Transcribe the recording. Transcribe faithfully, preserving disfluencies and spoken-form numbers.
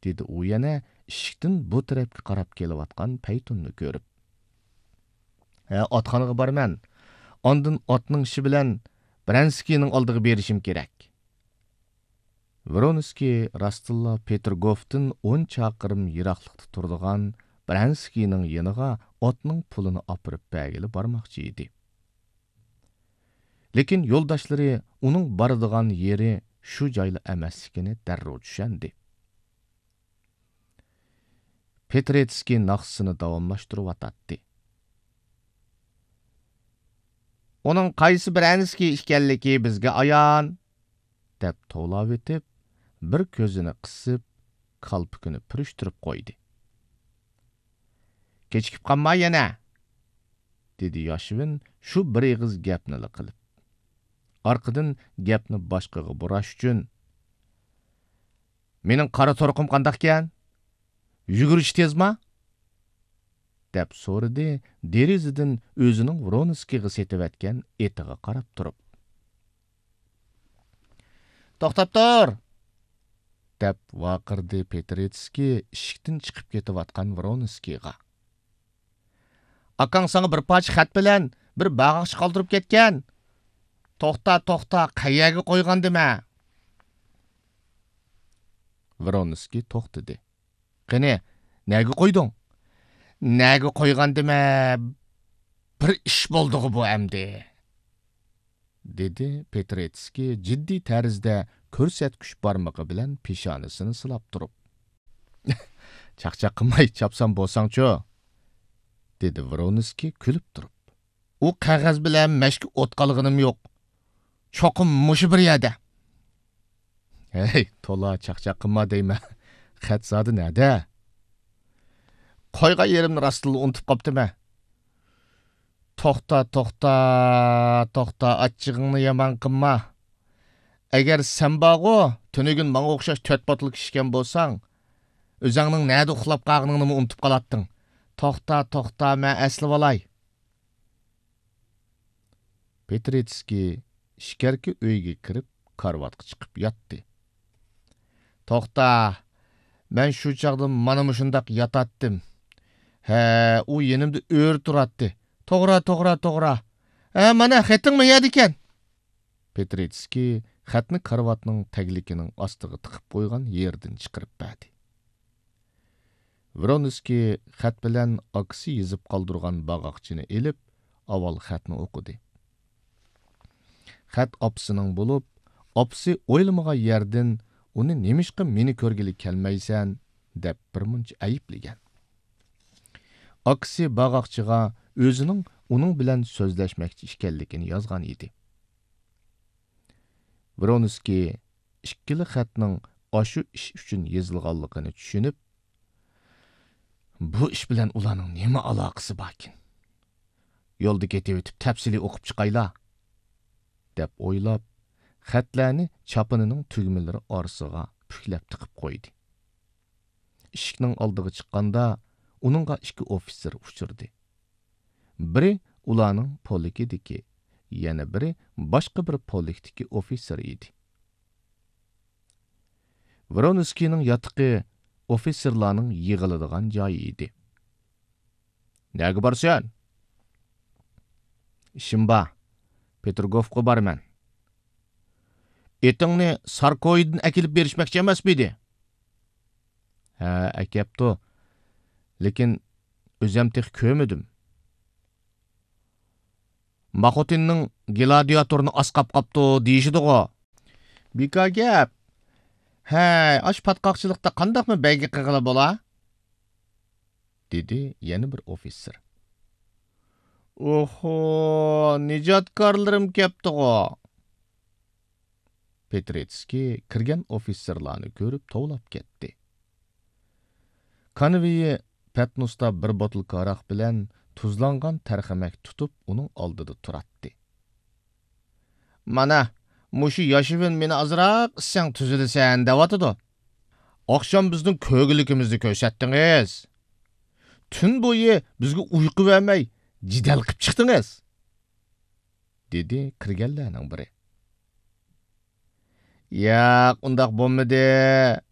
dedi u yana eshikdan bu tarafga qarab kelayotgan Paytunni ko'rib. Ha, otxonaga borman. Ondan otning ishi bilan Branskining oldiga berishim kerak. Vronskiy Rastilla Petrgovdan o'n chaqirim yiroqlikda turadigan Branskining yeniga otning pulini opirib bergili bormoqchi edi. Lekin yo'ldoshlari uning boradigan yeri shu joyli emasligini darrov tushundi. Petretskiy naqsini davomlashtirib atadi. Onun qaysi Branskiy ekanligi bizga ayon, deb to'lab etib, bir ko'zini qisib, qalpikini purishtirib qo'ydi. Kechikib qolma yana, dedi Yoshvin shu bir eg'iz gapni qilib. Arqadan gapni boshqaga burash uchun, mening qora to'rqim qandaqkan? Yugurish tezmi? deb so'radi, derazadan o'zining Vronskiyga setivatgan etiga qarab turib. To'xtab tur, deb vaqirdi Petretskiy eshikdan chiqib ketayotgan Vronskiyga. Akang sana bir parcha xat bilan bir bag'oq qoldirib ketgan. To'xta, to'xta, qayaga qo'ygan dema. Vronskiy to'xtadi. Qani, nega qo'yding? Nega qo'ygan dema? Bir ish bo'ldi bu amdi. dedi Petretskiy jiddiy tarzda ko'rsatkich barmog'i bilan peshonasini silab turib. Chaqchaq qilmay chapsam bo'lsang-chu, dedi Vronskiy kulib turib. U qog'oz bilan mashq o'tqalg'inim yo'q. Cho'qim mushi bir yerda. Hey, to'la chaqchaq qilma deyma. Xat zodi nada? Qo'ygan yerimni rastli unutib qopdimi? To'xta, to'xta, to'xta, achchig'ingni yomon qilma. Agar sen bag'o, tunugin menga o'xshash to'rt botlik ishgan bo'lsang, o'zingning nada uxlab qolganingni unutib qolatding. To'xta, to'xta, men aslib olay. Petretskiy ishkarki uyga kirib, karvatga chiqib yotdi. To'xta, men shu chaqda mana shundaq yotatdim. Ha, u yenimda o'r turatdi. To'g'ri, to'g'ri, to'g'ri. Ha, mana xatingmi yedi ekan. Petretskiy xatni karvatning taglikining ostiga tiqib qo'ygan yerdan chiqarib berdi. Vronskiy xat bilan aksi yozib qoldirgan bag'oqchini elib, avval xatni o'qidi. Xat opsining bo'lib, opsi o'ylamagan yerdan uni nemishqa meni ko'rgili kelmaysan deb birmuncha ayiblagan. Aksi bag'oqchiga o'zining uning bilan so'zlashmoqchi ekanligini yozgan edi. Vronskiy ikkili xatning oshu ish uchun yozilganligini tushunib, bu ish bilan ularning nima aloqasi borkin? Yo'lda ketib o'tib tafsili o'qib chiqaylar, deb o'ylab, xatlarni chapinining tugmalari orasiga puklab tiqib qo'ydi. Eshikning oldiga chiqqanda uningga ikki ofitser uchirdi. Biri ularning polkidagi, yana biri boshqa bir polkdagi ofitser edi. Vronskiyning yotiqi ofitserlarning yig'iladigan joyi edi. Nega borsan? Ishim bor. Petrgovga borman. Etingni Sarkoydan akilib berishmoqchi emas miydi? Ha, akapti. Lekin o'zim tex ko'rmadim. Mahotinning gladiatorni asqab qapti deyishidi-g'o. Bika gap. Ha, ash patqoqchilikda qandaqmi bayga qig'ila bo'la? dedi yana bir ofitser. Oho, nijotkorlarim kepti-g'o. Petretskiy kirgan ofitserlarni ko'rib tovlab ketdi. Konvoyi Patnusda bir botilka aroq bilan tuzlangan tarxamak tutib uning oldida turatdi. Mana, mushu Yoshvin meni azroq issang tuzilasan deyotdi. Oqshom bizning ko'gilikimizni ko'rsatdingiz. Tun bo'yi bizga uyqu vermay jidal qilib chiqdingiz, dedi kirganlarning biri. Ya, undaq bo'lmadi.